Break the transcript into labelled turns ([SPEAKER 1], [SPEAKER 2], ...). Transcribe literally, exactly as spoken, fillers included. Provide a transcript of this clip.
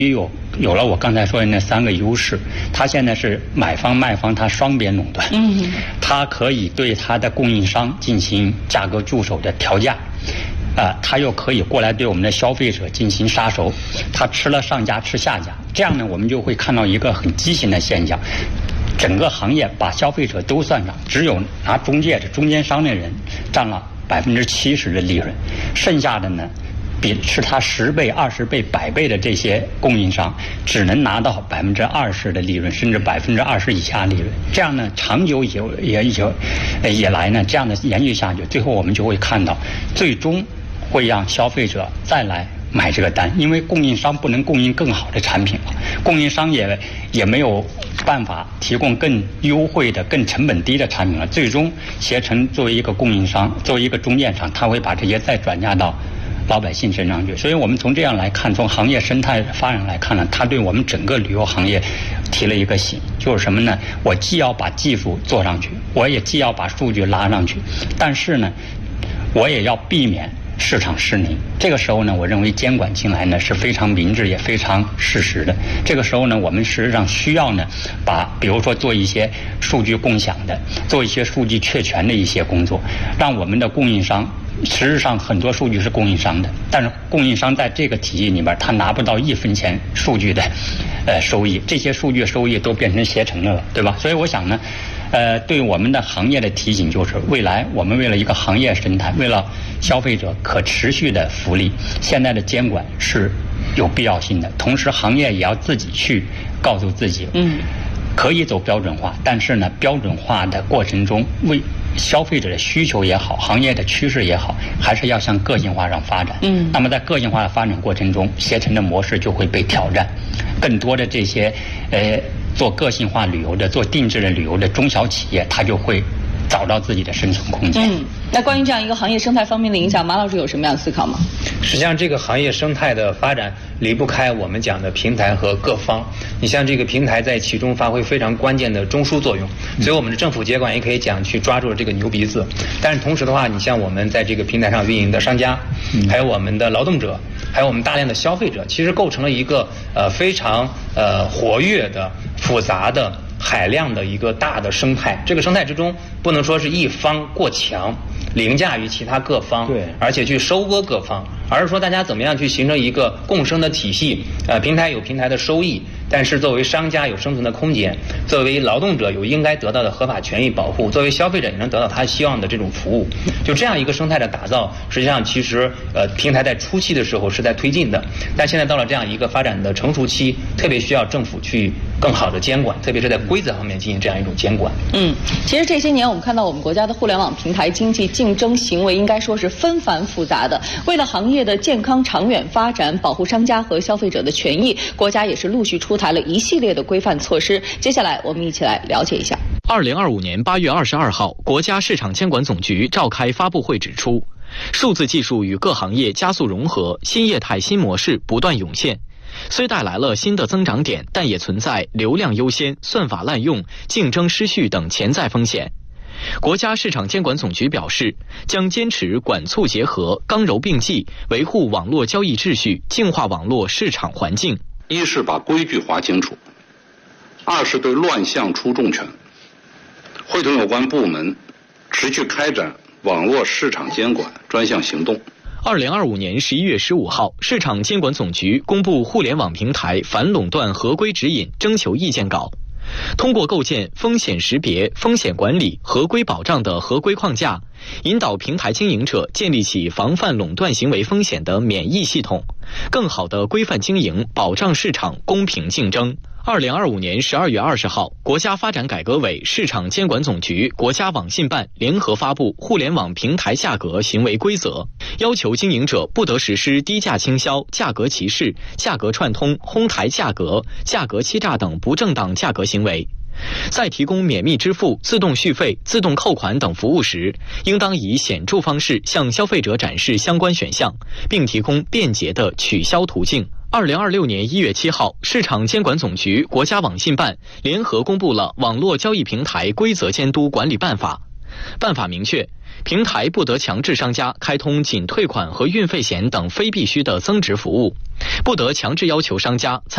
[SPEAKER 1] 有有了我刚才说的那三个优势，它现在是买方卖方它双边垄断，嗯，它可以对它的供应商进行价格助手的调价，啊、呃，它又可以过来对我们的消费者进行杀熟，它吃了上家吃下家，这样呢，我们就会看到一个很畸形的现象。整个行业把消费者都算上，只有拿中介的中间商的人占了百分之七十的利润，剩下的呢，比是他十倍、二十倍、百倍的这些供应商，只能拿到百分之二十的利润，甚至百分之二十以下利润。这样呢，长久也也也也来呢，这样的延续下去，最后我们就会看到，最终会让消费者再来买这个单，因为供应商不能供应更好的产品了，供应商也也没有办法提供更优惠的、更成本低的产品了。最终，携程作为一个供应商，作为一个中间商，他会把这些再转嫁到老百姓身上去。所以我们从这样来看，从行业生态发展来看呢，它对我们整个旅游行业提了一个醒，就是什么呢？我既要把技术做上去，我也既要把数据拉上去，但是呢，我也要避免市场失灵。这个时候呢，我认为监管进来呢是非常明智也非常适时的。这个时候呢，我们实际上需要呢，把比如说做一些数据共享的，做一些数据确权的一些工作，让我们的供应商。实际上，很多数据是供应商的，但是供应商在这个体系里边，他拿不到一分钱数据的，呃，收益。这些数据收益都变成携程的了，对吧？所以我想呢，呃，对我们的行业的提醒就是，未来我们为了一个行业生态，为了消费者可持续的福利，现在的监管是有必要性的。同时，行业也要自己去告诉自己，嗯，可以走标准化，但是呢，标准化的过程中为消费者的需求也好，行业的趋势也好，还是要向个性化上发展。嗯，那么在个性化的发展过程中，携程的模式就会被挑战，更多的这些呃做个性化旅游的、做定制的旅游的中小企业，它就会找到自己的生存空间。
[SPEAKER 2] 嗯，那关于这样一个行业生态方面的影响，马老师有什么样的思考吗？
[SPEAKER 3] 实际上，这个行业生态的发展离不开我们讲的平台和各方。你像这个平台在其中发挥非常关键的中枢作用，所以我们的政府接管也可以讲去抓住了这个牛鼻子。但是同时的话，你像我们在这个平台上运营的商家，还有我们的劳动者，还有我们大量的消费者，其实构成了一个呃非常呃活跃的、复杂的、海量的一个大的生态。这个生态之中，不能说是一方过强，凌驾于其他各方，对，而且去收割各方，而是说大家怎么样去形成一个共生的体系。呃，平台有平台的收益，但是作为商家有生存的空间，作为劳动者有应该得到的合法权益保护，作为消费者也能得到他希望的这种服务。就这样一个生态的打造，实际上其实呃平台在初期的时候是在推进的，但现在到了这样一个发展的成熟期，特别需要政府去更好的监管，特别是在规则方面进行这样一种监管。
[SPEAKER 2] 嗯，其实这些年我们看到我们国家的互联网平台经济竞争行为应该说是纷繁复杂的。为了行业的健康长远发展，保护商家和消费者的权益，国家也是陆续出台了一系列的规范措施。接下来我们一起来了解一下。
[SPEAKER 4] 二零二五年八月二十二号，国家市场监管总局召开发布会指出，数字技术与各行业加速融合，新业态新模式不断涌现。虽带来了新的增长点，但也存在流量优先、算法滥用、竞争失序等潜在风险。国家市场监管总局表示，将坚持管促结合、刚柔并济，维护网络交易秩序，净化网络市场环境。
[SPEAKER 5] 一是把规矩划清楚，二是对乱象出重拳，会同有关部门持续开展网络市场监管专项行动。
[SPEAKER 4] 二零二五年十一月十五号，市场监管总局公布互联网平台反垄断合规指引征求意见稿，通过构建风险识别、风险管理、合规保障的合规框架，引导平台经营者建立起防范垄断行为风险的免疫系统，更好地规范经营，保障市场公平竞争。二零二五年十二月二十号，国家发展改革委、市场监管总局、国家网信办联合发布《互联网平台价格行为规则》，要求经营者不得实施低价倾销、价格歧视、价格串通、哄抬价格、价格欺诈等不正当价格行为。在提供免密支付、自动续费、自动扣款等服务时，应当以显著方式向消费者展示相关选项，并提供便捷的取消途径。二零二六年一月七号，市场监管总局、国家网信办联合公布了《网络交易平台规则监督管理办法》。办法明确，平台不得强制商家开通仅退款和运费险等非必须的增值服务，不得强制要求商家参